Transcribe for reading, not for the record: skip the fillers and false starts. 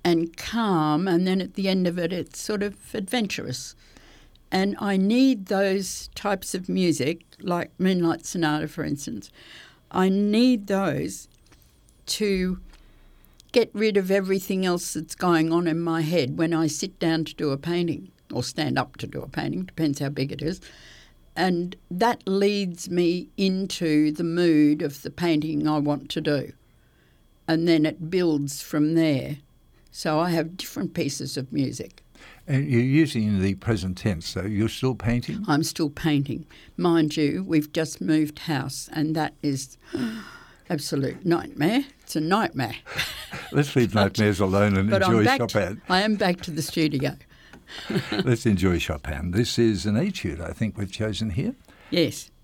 and calm, and then at the end of it, it's sort of adventurous. And I need those types of music, like Moonlight Sonata, for instance. I need those to get rid of everything else that's going on in my head when I sit down to do a painting, or stand up to do a painting, depends how big it is. And that leads me into the mood of the painting I want to do. And then it builds from there. So I have different pieces of music. And you're using the present tense, so you're still painting? I'm still painting. Mind you, we've just moved house, and that is absolute nightmare. It's a nightmare. Let's leave nightmares alone and enjoy Chopin. I am back to the studio. Let's enjoy Chopin. This is an etude, I think, we've chosen here. Yes.